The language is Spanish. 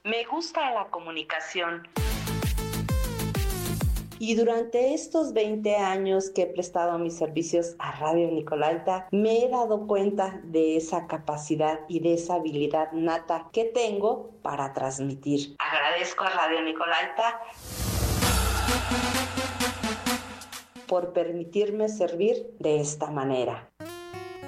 Me gusta la comunicación. Y durante estos 20 años que he prestado mis servicios a Radio Nicolaita, me he dado cuenta de esa capacidad y de esa habilidad nata que tengo para transmitir. Agradezco a Radio Nicolaita por permitirme servir de esta manera.